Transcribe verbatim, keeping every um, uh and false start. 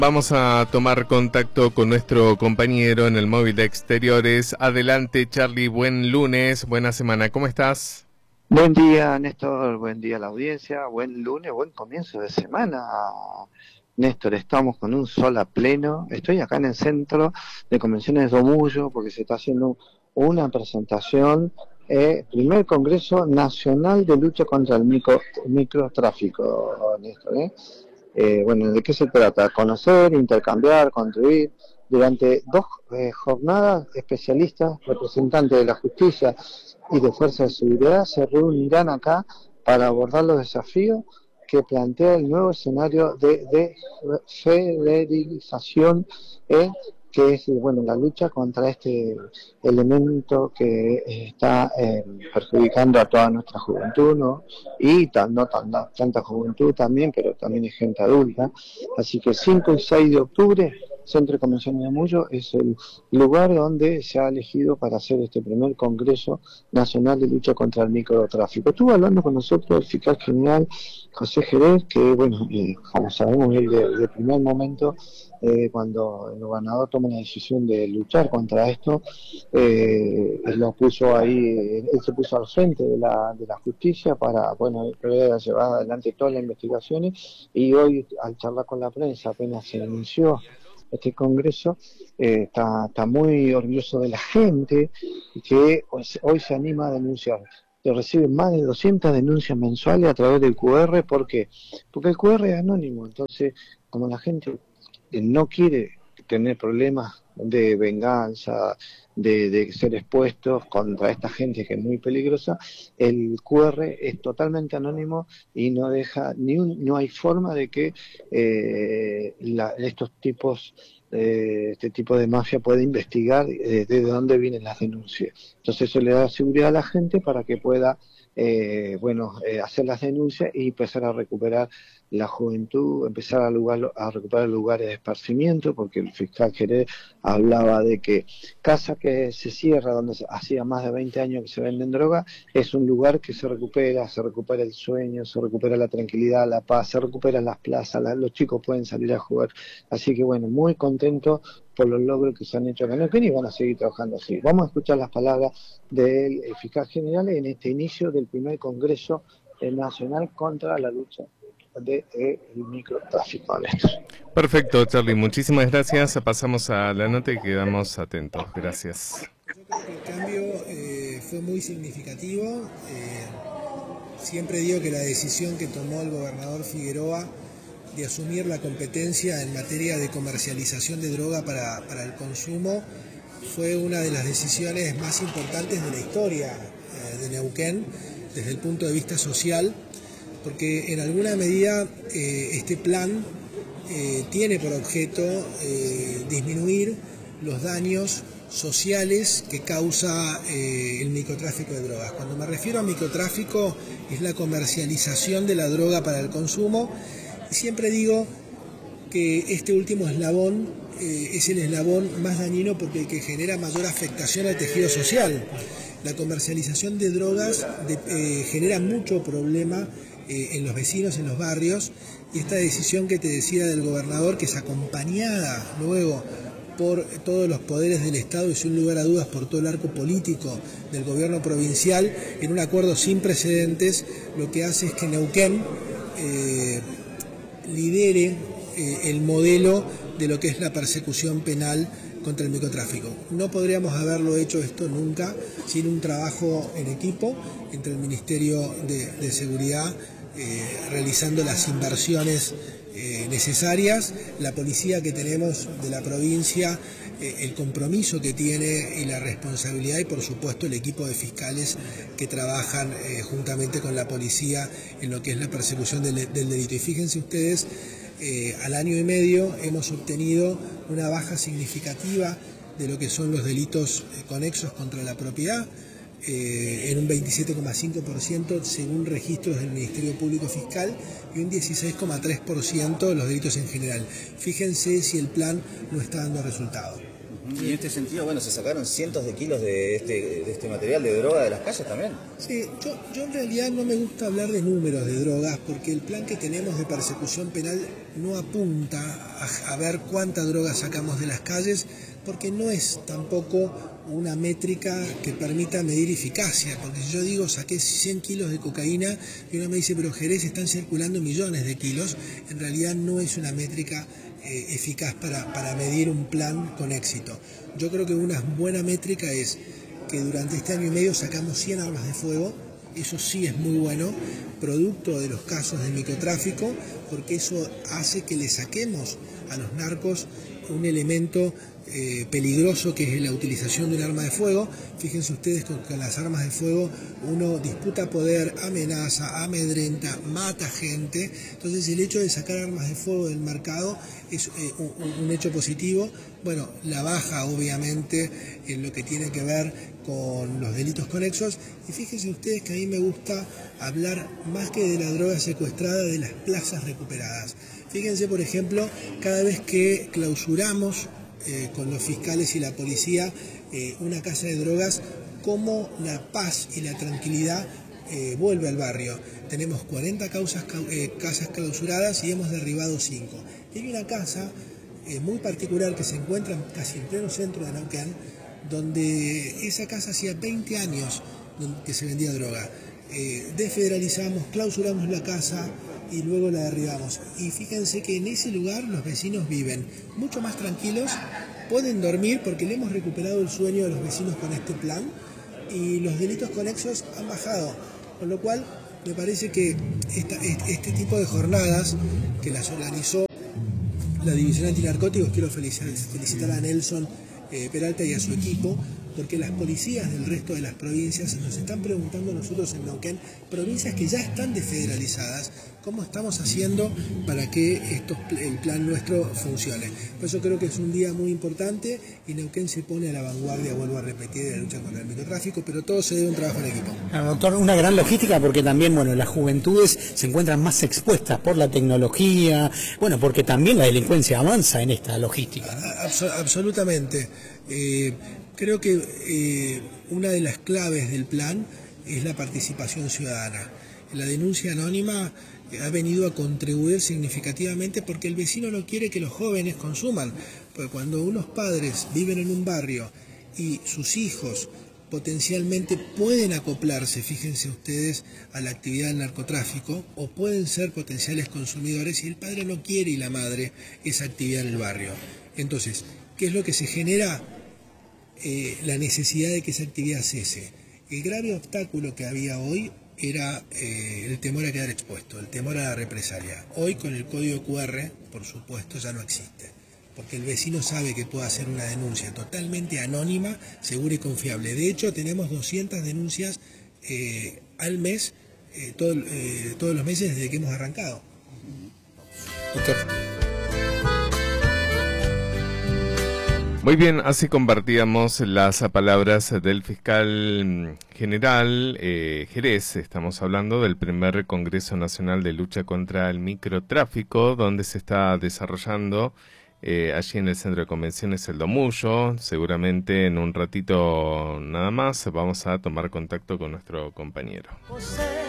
Vamos a tomar contacto con nuestro compañero en el móvil de exteriores. Adelante, Charlie, buen lunes, buena semana, ¿cómo estás? Buen día, Néstor, buen día a la audiencia, buen lunes, buen comienzo de semana. Néstor, estamos con un sol a pleno. Estoy acá en el centro de convenciones de Domullo porque se está haciendo una presentación, eh, primer Congreso Nacional de Lucha contra el micro, Microtráfico, Néstor. ¿eh? Eh, bueno, ¿de qué se trata? Conocer, intercambiar, construir. Durante dos eh, jornadas, especialistas, representantes de la justicia y de fuerzas de seguridad se reunirán acá para abordar los desafíos que plantea el nuevo escenario de, de federalización, eh, que es bueno la lucha contra este elemento que está eh, perjudicando a toda nuestra juventud, ¿no? Y tan, no tan, no, tanta juventud también, pero también hay gente adulta. Así que cinco y seis de octubre, Centro de Convenciones de Mullo es el lugar donde se ha elegido para hacer este primer Congreso Nacional de Lucha contra el Microtráfico. Estuvo hablando con nosotros el fiscal general José Jerez, que bueno, eh, como sabemos, él de, de primer momento, eh, cuando el gobernador toma la decisión de luchar contra esto, eh, él lo puso ahí, él se puso al frente de la, de la justicia para, bueno, poder llevar adelante todas las investigaciones, y hoy, al charlar con la prensa, apenas se inició este congreso, eh, está, está muy orgulloso de la gente que hoy, hoy se anima a denunciar. Se reciben más de doscientas denuncias mensuales a través del Q R. ¿Por qué? Porque el Q R es anónimo. Entonces, como la gente no quiere tener problemas de venganza, de, de ser expuestos contra esta gente que es muy peligrosa, el Q R es totalmente anónimo y no deja ni un, no hay forma de que eh, la, estos tipos eh, este tipo de mafia pueda investigar eh, de dónde vienen las denuncias. Entonces eso le da seguridad a la gente para que pueda eh, bueno eh, hacer las denuncias y empezar a recuperar la juventud, empezar a, lugar, a recuperar lugares de esparcimiento, porque el fiscal Jerez hablaba de que casa que se cierra, donde hacía más de veinte años que se venden drogas, es un lugar que se recupera, se recupera el sueño, se recupera la tranquilidad, la paz, se recuperan las plazas, la, los chicos pueden salir a jugar. Así que bueno, muy contento por los logros que se han hecho acá en Neuquén y van a seguir trabajando así. Vamos a escuchar las palabras del fiscal general en este inicio del primer Congreso Nacional contra la lucha del de, el microtráfico, Néstor. Perfecto, Charlie, muchísimas gracias. Pasamos a la nota y quedamos atentos. Gracias. Yo creo que el cambio eh, fue muy significativo. Eh, siempre digo que la decisión que tomó el gobernador Figueroa de asumir la competencia en materia de comercialización de droga para, para el consumo fue una de las decisiones más importantes de la historia eh, de Neuquén desde el punto de vista social, porque en alguna medida eh, este plan eh, tiene por objeto eh, disminuir los daños sociales que causa eh, el microtráfico de drogas. Cuando me refiero a microtráfico es la comercialización de la droga para el consumo, y siempre digo que este último eslabón eh, es el eslabón más dañino porque el que genera mayor afectación al tejido social. La comercialización de drogas de, eh, genera mucho problema eh, en los vecinos, en los barrios, y esta decisión que te decía del gobernador, que es acompañada luego por todos los poderes del Estado y sin lugar a dudas por todo el arco político del gobierno provincial, en un acuerdo sin precedentes, lo que hace es que Neuquén eh, lidere eh, el modelo de lo que es la persecución penal contra el microtráfico. No podríamos haberlo hecho esto nunca sin un trabajo en equipo entre el Ministerio de, de Seguridad, eh, realizando las inversiones eh, necesarias, la policía que tenemos de la provincia, eh, el compromiso que tiene y la responsabilidad, y por supuesto el equipo de fiscales que trabajan eh, juntamente con la policía en lo que es la persecución del, del delito. Y fíjense ustedes, Eh, al año y medio hemos obtenido una baja significativa de lo que son los delitos eh, conexos contra la propiedad, eh, en un veintisiete coma cinco por ciento según registros del Ministerio Público Fiscal, y un dieciséis coma tres por ciento de los delitos en general. Fíjense si el plan no está dando resultado. Y en este sentido, bueno, se sacaron cientos de kilos de este, de este material de droga de las calles también. Sí, yo, yo en realidad no me gusta hablar de números de drogas, porque el plan que tenemos de persecución penal no apunta a, a ver cuánta droga sacamos de las calles, porque no es tampoco una métrica que permita medir eficacia, porque si yo digo saqué cien kilos de cocaína y uno me dice pero Jerez están circulando millones de kilos, en realidad no es una métrica eh, eficaz para, para medir un plan con éxito. Yo creo que una buena métrica es que durante este año y medio sacamos cien armas de fuego. Eso sí es muy bueno, producto de los casos de microtráfico, porque eso hace que le saquemos a los narcos un elemento eh, peligroso que es la utilización de un arma de fuego. Fíjense ustedes que con las armas de fuego uno disputa poder, amenaza, amedrenta, mata gente. Entonces el hecho de sacar armas de fuego del mercado es eh, un, un hecho positivo. Bueno, la baja obviamente en lo que tiene que ver con los delitos conexos. Y fíjense ustedes que a mí me gusta hablar más que de la droga secuestrada, de las plazas recuperadas. Fíjense, por ejemplo, cada vez que clausuramos eh, con los fiscales y la policía eh, una casa de drogas, cómo la paz y la tranquilidad eh, vuelve al barrio. Tenemos cuarenta causas, eh, casas clausuradas y hemos derribado cinco. Y hay una casa eh, muy particular que se encuentra casi en pleno centro de Neuquén, donde esa casa hacía veinte años que se vendía droga. Eh, desfederalizamos, clausuramos la casa y luego la derribamos. Y fíjense que en ese lugar los vecinos viven mucho más tranquilos, pueden dormir porque le hemos recuperado el sueño de los vecinos con este plan y los delitos conexos han bajado. Con lo cual me parece que esta, este tipo de jornadas que las organizó la División Antinarcóticos, quiero felicitar, felicitar a Nelson eh, Peralta y a su equipo, porque las policías del resto de las provincias nos están preguntando nosotros en Neuquén, provincias que ya están desfederalizadas, cómo estamos haciendo para que esto, el plan nuestro funcione. Por eso creo que es un día muy importante y Neuquén se pone a la vanguardia, vuelvo a repetir, de la lucha contra el microtráfico, pero todo se debe a un trabajo en equipo. Bueno, doctor, una gran logística porque también, bueno, las juventudes se encuentran más expuestas por la tecnología, bueno, porque también la delincuencia avanza en esta logística, ¿no? Abs- absolutamente. Eh, Creo que eh, una de las claves del plan es la participación ciudadana. La denuncia anónima ha venido a contribuir significativamente porque el vecino no quiere que los jóvenes consuman. Porque cuando unos padres viven en un barrio y sus hijos potencialmente pueden acoplarse, fíjense ustedes, a la actividad del narcotráfico o pueden ser potenciales consumidores y el padre no quiere y la madre esa actividad en el barrio. Entonces, ¿qué es lo que se genera? Eh, la necesidad de que esa actividad cese. El grave obstáculo que había hoy era eh, el temor a quedar expuesto, el temor a la represalia. Hoy con el código cu erre, por supuesto, ya no existe, porque el vecino sabe que puede hacer una denuncia totalmente anónima, segura y confiable. De hecho, tenemos doscientas denuncias eh, al mes, eh, todo, eh, todos los meses desde que hemos arrancado. Doctor. Muy bien, así compartíamos las palabras del fiscal general eh, Jerez. Estamos hablando del primer Congreso Nacional de Lucha contra el Microtráfico, donde se está desarrollando eh, allí en el Centro de Convenciones El Domullo. Seguramente en un ratito nada más vamos a tomar contacto con nuestro compañero.